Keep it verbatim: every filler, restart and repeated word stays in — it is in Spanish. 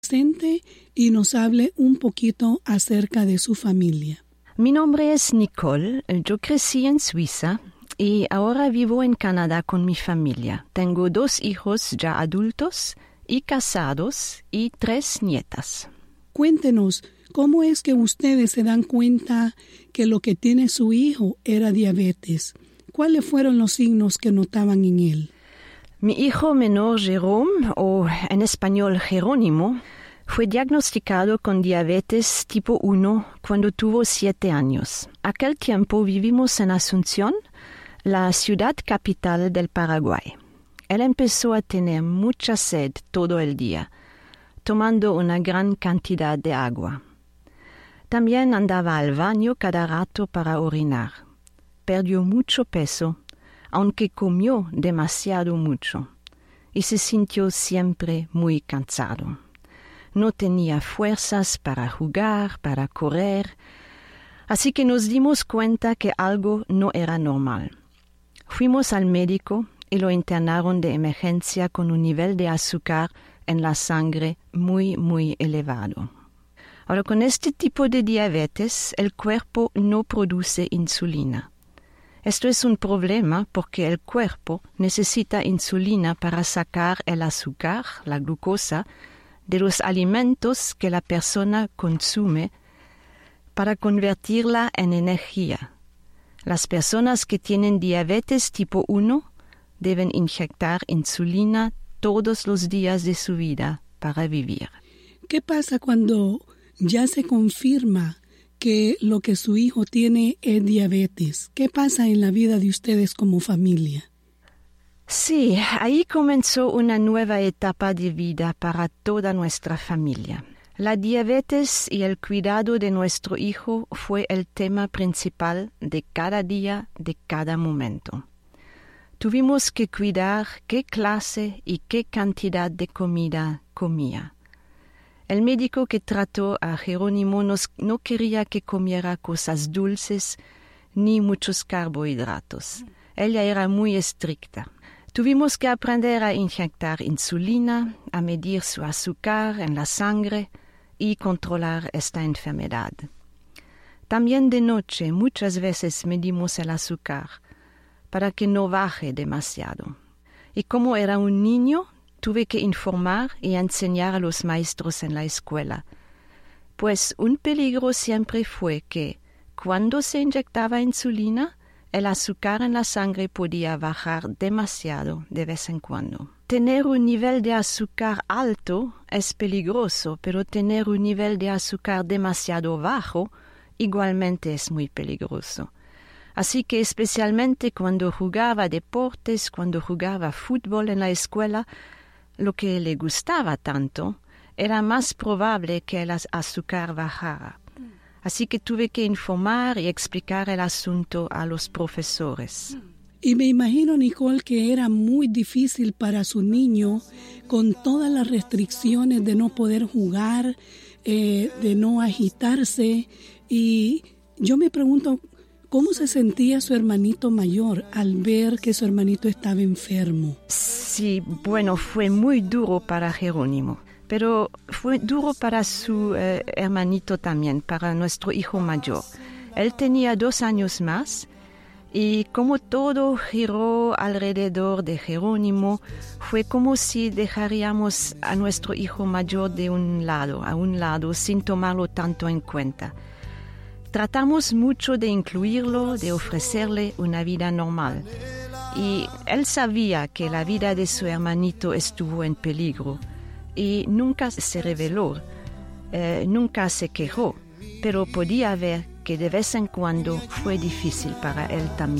presente y nos hable un poquito acerca de su familia. Mi nombre es Nicole, yo crecí en Suiza y ahora vivo en Canadá con mi familia. Tengo dos hijos ya adultos y casados y tres nietas. Cuéntenos, ¿cómo es que ustedes se dan cuenta que lo que tiene su hijo era diabetes? ¿Cuáles fueron los signos que notaban en él? Mi hijo menor Jerome, o en español Jerónimo, fue diagnosticado con diabetes tipo uno cuando tuvo siete años. Aquel tiempo vivimos en Asunción, la ciudad capital del Paraguay. Él empezó a tener mucha sed todo el día, tomando una gran cantidad de agua. También andaba al baño cada rato para orinar. Perdió mucho peso, aunque comió demasiado mucho, y se sintió siempre muy cansado. No tenía fuerzas para jugar, para correr, así que nos dimos cuenta que algo no era normal. Fuimos al médico y lo internaron de emergencia con un nivel de azúcar en la sangre muy, muy elevado. Ahora, con este tipo de diabetes, el cuerpo no produce insulina. Esto es un problema porque el cuerpo necesita insulina para sacar el azúcar, la glucosa, de los alimentos que la persona consume para convertirla en energía. Las personas que tienen diabetes tipo uno deben inyectar insulina todos los días de su vida para vivir. ¿Qué pasa cuando ya se confirma que lo que su hijo tiene es diabetes? ¿Qué pasa en la vida de ustedes como familia? Sí, ahí comenzó una nueva etapa de vida para toda nuestra familia. La diabetes y el cuidado de nuestro hijo fue el tema principal de cada día, de cada momento. Tuvimos que cuidar qué clase y qué cantidad de comida comía. El médico que trató a Jerónimo nos, no quería que comiera cosas dulces ni muchos carbohidratos. Ella era muy estricta. Tuvimos que aprender a inyectar insulina, a medir su azúcar en la sangre y controlar esta enfermedad. También de noche muchas veces medimos el azúcar para que no baje demasiado. Y como era un niño, tuve que informar y enseñar a los maestros en la escuela, pues un peligro siempre fue que, cuando se inyectaba insulina, el azúcar en la sangre podía bajar demasiado de vez en cuando. Tener un nivel de azúcar alto es peligroso, pero tener un nivel de azúcar demasiado bajo igualmente es muy peligroso. Así que especialmente cuando jugaba deportes, cuando jugaba fútbol en la escuela, lo que le gustaba tanto, era más probable que el azúcar bajara. Así que tuve que informar y explicar el asunto a los profesores. Y me imagino, Nicole, que era muy difícil para su niño con todas las restricciones de no poder jugar, eh, de no agitarse. Y yo me pregunto, ¿cómo se sentía su hermanito mayor al ver que su hermanito estaba enfermo? Sí, bueno, fue muy duro para Jerónimo. Pero fue duro para su eh, hermanito también, para nuestro hijo mayor. Él tenía dos años más y como todo giró alrededor de Jerónimo, fue como si dejaríamos a nuestro hijo mayor de un lado, a un lado, sin tomarlo tanto en cuenta. Tratamos mucho de incluirlo, de ofrecerle una vida normal. Y él sabía que la vida de su hermanito estuvo en peligro. Y nunca se rebeló, eh, nunca se quejó, pero podía ver que de vez en cuando fue difícil para él también.